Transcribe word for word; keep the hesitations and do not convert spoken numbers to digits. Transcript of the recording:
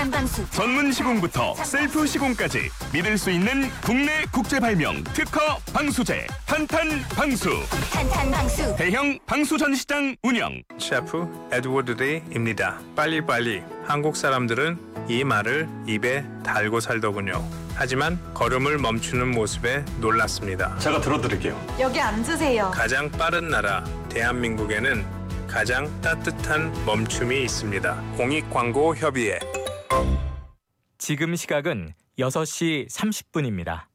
방수. 전문 시공부터 셀프 시공까지 믿을 수 있는 국내 국제 발명 특허 방수제 탄탄 방수. 탄탄 방수. 대형 방수 전시장 운영. 셰프 에드워드 데이입니다. 빨리빨리. 한국 사람들은 이 말을 입에 달고 살더군요. 하지만 걸음을 멈추는 모습에 놀랐습니다. 제가 들어드릴게요. 여기 앉으세요. 가장 빠른 나라 대한민국에는 가장 따뜻한 멈춤이 있습니다. 공익광고협의회. 지금 시각은 여섯 시 삼십 분입니다.